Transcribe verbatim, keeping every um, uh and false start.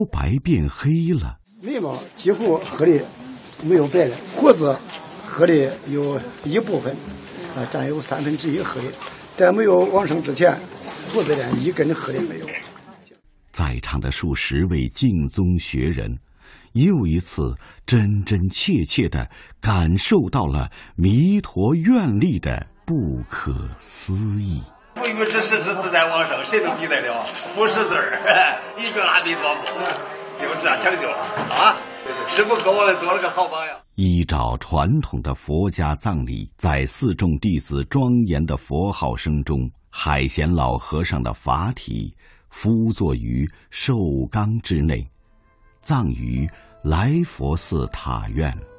白变黑了， 眉毛几乎黑的没有白了，胡子黑的有一部分，啊，占有三分之一黑的。在没有往生之前，胡子连一根黑的没有。 在场的数十位净宗学人，又一次真真切切地感受到了弥陀愿力的不可思议。 不与之实之自在往生，谁能比得了？不识字儿，一个阿弥陀佛，就这样成就了啊！师父给我们做了个好榜样。 依照传统的佛家葬礼，在四众弟子庄严的佛号声中，海贤老和尚的法体敷坐于寿缸之内，葬于来佛寺塔院。